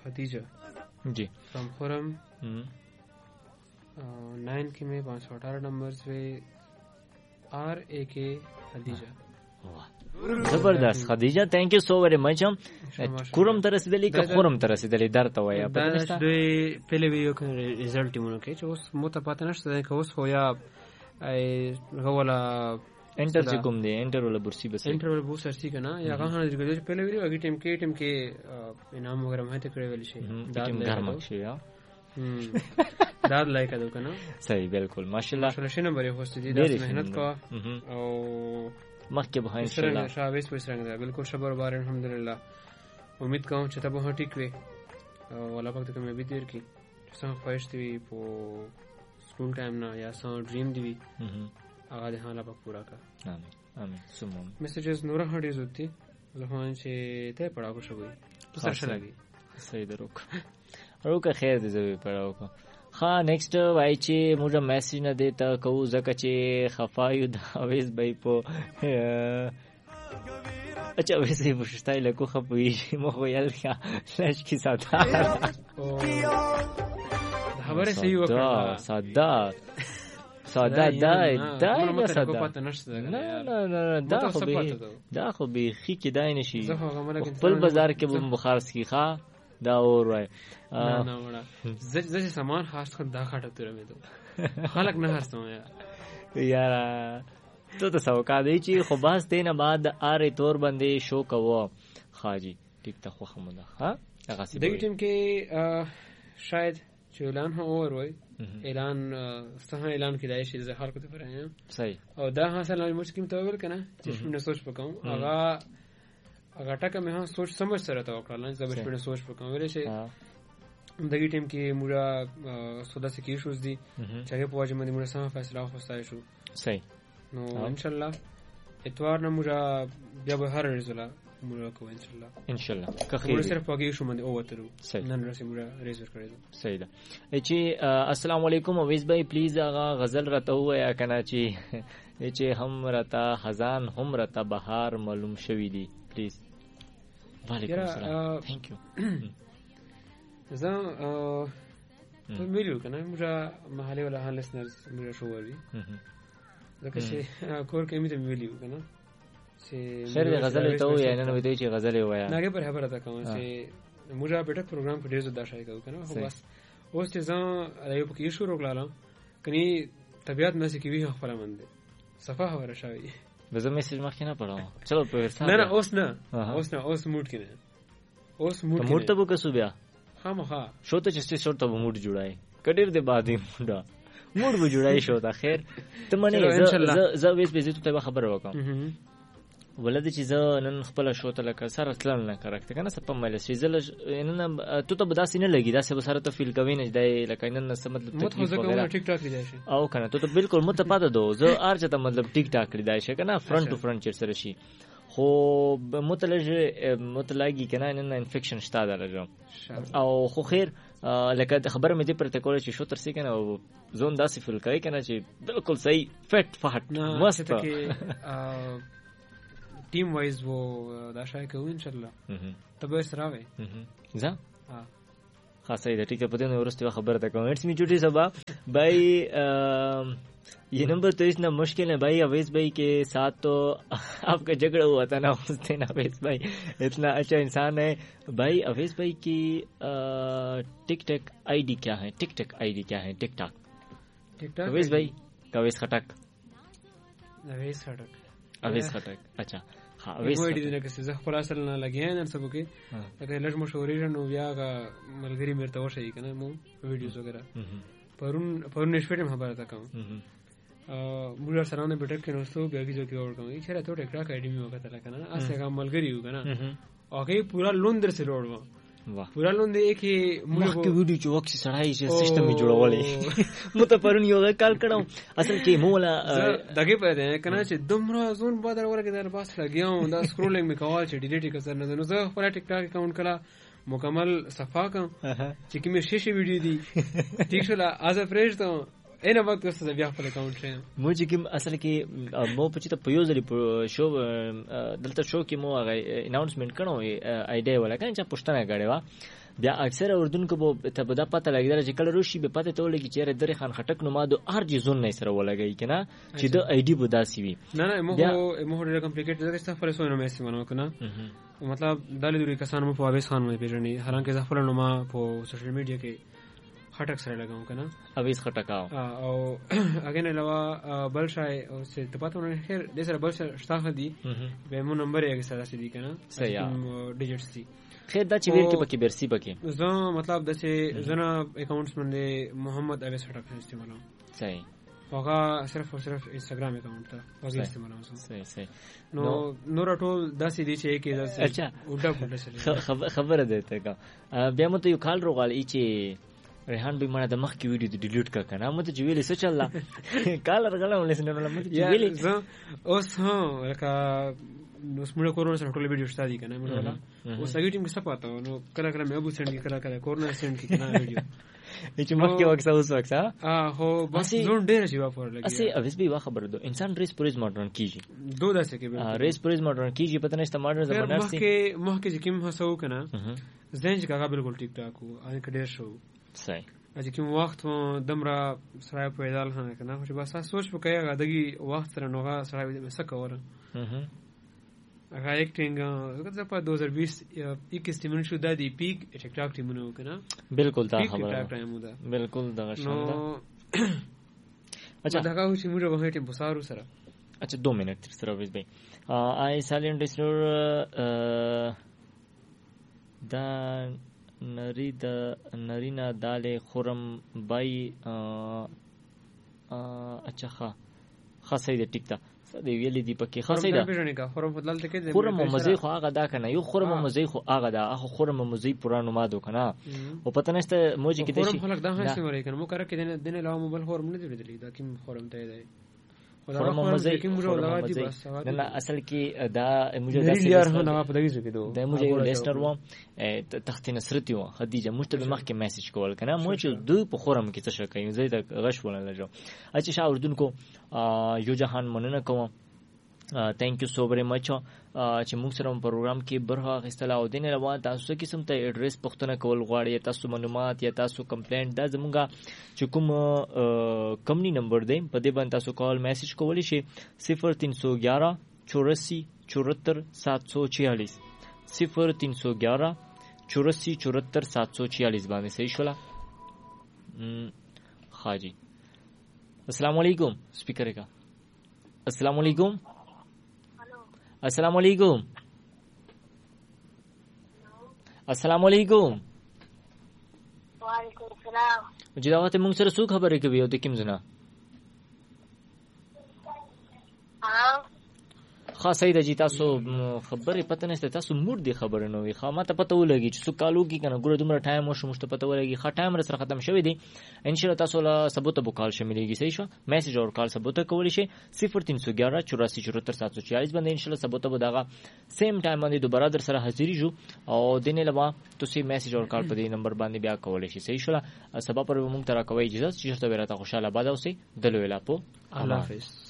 खदीजा जी फ्रॉम खुरम 9 के में 518 नंबर पे RAK Khadija. زبردست خدیجه thank you so very much. هم کورم ته رسیدلی که خورم ته رسیدلی درته وایا دا د پهله ویډیو کې ریزلټ مونږ کې چې اوس مو ته پاتې نشته که اوس هویا ای غولا انټر چې کوم دی انټر ولا برسی بس انټر ولا بوسر سی کنه یا هغه د پهله ویډیو هغه ټیم کې انعام وغیرہ مه ته کړی ویل شي دا ګرم شي یا دا لایک ده کنه صحیح بالکل ماشاءالله ماشاءالله نمبر یې خوست دي د مهنت کا او مخکې به ان شاء الله شابه پوښتنه ده بالکل صبر بار الحمدلله امید کوم چې ته به ټیک وي او ولا پکې کومه به دیر کی څنګه خواهش دی په سکول ټایم نه یا څنګه ډریم دی هغه د حاله په پورا کا امين امين سمون میسجز نور هډیز ہوتی لهون چې ته پڑھاو شوی سر شلګي صحیح روکه خیر دې زوی پڑھاو کو ها نیکسٹ وای چې موږ میسج نه دیتا کو زکه چې خفایو د اویس بای په اچھا ویسے پوښتای له کو خپوي مو ویل ښه لاش کی ساته خبره صحیح وکړه ساده دا خو به خې کې دای نشي خپل بازار کې به بخارس کی ښا دا اور وای نه وړه زه سامان خاص خد دا خاطر تر مې دو خلک نه هرڅو یار ته سوکا دی چې خو باز دینه بعد اره تور باندې شو کوو خاجي ټیک ته خو خموده ها هغه سی د ټیم کې شاید چې اعلان هو اور وای اعلان ستاسو اعلان کیدای شي زه خلکو ته پرایم صحیح او دا حاصل نه مشکل متوول کنه چې څنګه سوچ وکم هغه ټکه مې سوچ سمجھ سره تا وکړل چې زه به سوچ وکم ولې شي دغه ټیم کې موږ سودا سکی شوز دي چې هغه په واجب باندې موږ سم فیصله خوستای شو صحیح نو ان شاء الله اتوار نه موږ بیا به هر رزولا موږ کوو ان شاء الله که خیر صرف پاګې شو باندې او وترو نن رسې موږ ریزر کړی صحیح ده چې السلام علیکم اویس بھائی پلیز هغه غزل راته وایا کنه چې هم راته خزان هم راته بهار معلوم شوی دی پلیز وعلیکم السلام ثانک یو زه ته ویلو کنه موږ محلي ولا هان لیسنرز موږ شو وري ځکه چې کور کې مې ته ویلو کنه چې خیر غزل ته وای نه نو ته چې غزل وایا نه پر خبره ده کوم چې موږ په ټک پروګرام کې ډیر زده شای کوو کنه خو بس اوس ته ځم رايو په کې شروع کړم کني طبيعت مې سې کې وی خبره مند صفه خبره شوی بزه میسج مخکې نه پڑھاو چلو په ورسره نه اوس موډ کې نه اوس موډ ته وکړو بیا خامخا شو ته چې شو ته موډ جوړای کډیر دې بعدې موډ به جوړای شو تا خیر ته منه زه وېس به زه ته خبر وکم ولادت چې زه نن خپل شو ته لکه سره تلل نه کارکته کنه سپم مل شي زل نن ته ته بداسې نه لګي دا سه سره ته فیل کوي نه دی لکه نن څه مطلب تکلیف وغیرہ ټیک ټاک دی شي او کنه ته بالکل مت پاده دو زه ارجه ته مطلب ټیک ټاک دی شي کنه فرنٹ ټو فرنٹ چر سره شي خو متلګي کنه نن انفیکشن شته درجه او خو خیر لکه خبر مې دې پر ته کول چې شو تر سې کنه او زون داسې فیل کوي کنه چې بالکل صحیح فټ فټ مست ټیم وایز وو دا شای کوو ان شاء الله تبه سره وي ځه خاصه دې ټیک په دې نو ورسته خبر ته کوم اټس می چوټي سبا بھائی ये नंबर तो इतना मुश्किल है भाई अवेश भाई के साथ तो आपका झगड़ा हुआ था ना उस दिन अवेश भाई इतना अच्छा इंसान है भाई अवेश भाई की टिक टैक आईडी क्या है टिक टैक आईडी क्या है टिक टॉक अवेश भाई अवेश खटक अवेश खटक अच्छा हाँ अवेश आईडी देने के से खपला असल ना लगे हैं नन सब के अगर लज मशहूरी जन बिया का मलगरी मेरे तो सही कना मो वीडियोस वगैरह परुन निष्फेट में खबर था काम मुझे सराने बैठक के नोस्तों बेगी जो की और कहूँ ये चला तो टेक्रा अकेडमी में होगा तला करना आज से काम मलगरी होगा ना और कहीं पूरा लोन दर से रोड वहाँ पूरा लोन दे एक ही मुझे की वीडियो जो वक्त सराई से सिस्टम में जुड़ा वाले मुझे परुन योगा काल कराऊं असल के मोला दगे पैदे हैं कहना चाहिए दुम्रा जोन बादर वाला के दर पास लग गया हूँ दा स्क्रोलिंग में कॉल चाहिए डिलीट कर सरना तो नज़र पूरा टिकटॉक अकाउंट कला मुकम्मल सफा का चिकी में शीशी वीडियो दी ठीक चला आज फ्रेश तो اینه وخت اوس بیا خپل اکاونټ شم مو چې کوم اصل کې مو په چې ته په یو ځل په شو دلته شو کې مو هغه اناونسمنت کړو ایډیا ولا کنه چې پښتنه غړې وا بیا اکثر اردوونکو به ته بدا پته لګیدل چې کله روشي به پته ته ولګي چې درې خان خټک نو ما د ارجی زون نه سره ولګي کنه چې د آی ډی بودا سی وی نه مو ډېر کمپلیکیټ ده چې خپل سوینه مې سیمانو کنه مطلب دالې دوی کسان مو په اویس خان مې پیژنې حالانکه زه خپل نو ما په سوشل میډیا کې خټک سره لګاوم کنه اویس خټکاو او اګین علاوه بل شای او څه ته پته نه خیر د سره بل شتاخ دي به مو نمبر یې سره سړي کنه ډیجټس دي خیر دا چې ویل کې پکې برسي پکې زه مطلب د څه زنه اکاونټس باندې محمد اویس خټک استعمالوم صحیح هغه صرف او صرف انستګرام اکاونټ ته هغه استعمالوم صحیح نو نور ټول داسې دي چې کې داسې اچھا وډا پټه خبره ده ته بیا مو ته یو کال روغال چې ریحان به مړه د مخ کې ویډیو ډیلیټ کا کنه مو ته ویلې څه چل کال رغلا ولې نه مو ته ویلې زه اوس هو لکه نو سمره کورونا سره ټول ویډیو شته دي کنه مې ولا اوس هغه ټیم کې څه پاتو نو کله کله مې ابو سند کله کله کورونا سند کې کنه ویډیو چې مخ کې وکړه اوس وکړه هو بس زون ډېر جواب ورلګي اسی اوس به وا خبر ده انسان ریس پوریز ماډرن کیږي دوه داسې کې ریس پوریز ماډرن کیږي پته نشته ماډرن زبردست مخ کې چې کوم هڅو کنه زنج کا بالکل ټیک ټاک او ان کډیر شو صحیح چې کوم وخت دمرا سره پیدال نه کنه خو بس سوچ وکړه غدګي وخت سره نوغه سره مې سکه وره هغه ایکټینګ هغه په 2020 ټیمونو شو د دی پیک ټیک ټاک ټیمونو کنه بالکل دا خبره بالکل دا شاندار اچھا دا هغه چې موږ به ټیم بوسارو سره اچھا 2 منټ تر سره وځي آی سایلنت ډیسلر دا نرینا داله خورم بای اچھا خاصه دې ټیک تا دی ویلې دی پکې خاصه ده خورم فضل ته کې خورم مزي خو هغه دا کنه یو خورم مزي خو هغه دا خورم مزي پرانو مادو کنه او پته نشته موجي کې خورم خلک دا هڅه مری کنه مو کار کې دنه لاو موبایل خورم نه دی دا کوم خورم ته دی خورم مزي نه اصل کې دا موجه داسې یار نه په دغه کې دوه دا موجه یو لیسټر و تخت نصرت و خدیجه مشتبه مخ کې میسج کول کنه موجه دوی په خورم کې څه شکایي زید غش ولنه جو اچھا شاه اردن کو یو جهان مننه کوم thank you so very much چې موږ سره په پروګرام کې برخه اخیستل او دین روا تاسو قسم ته ایډریس پښتنه کول غواړي تاسو معلومات یا تاسو کمپلینټ دا زموږه چې کوم کمپنی نمبر دی په دې باندې تاسو کال میسج کولی شئ 0311 84 74 746 0311 84 74 746 باندې صحیح شولا خاجي السلام علیکم سپیکر کا السلام علیکم السلام علیکم السلام علیکم وعلیکم السلام جداوت موږ سره څو خبرې کوي او د کوم زنه خاصه د جی تاسو خبرې پته نشته تاسو موډ دی خبره نه وي خامه ته پته ولګي چې څو کالو کې کنه ګوره دومره ټایم مو شمشته پته ولګي خا ټایم سره ختم شوی دی ان شاء الله تاسو له ثبوت به کال شاملېږي صحیح شو میسج او کال ثبوت کولی شي 0311 84 74 746 باندې ان شاء الله ثبوت به داغه سیم ټایم باندې دوباره در سره حاضری جو او دینه لبا تاسو میسج او کال په دې نمبر باندې بیا کولی شي صحیح شو سبا پر موږ ترا کوي اجازه چې تاسو ورته خوشاله باد اوسئ دلو ویلا په الله حافظ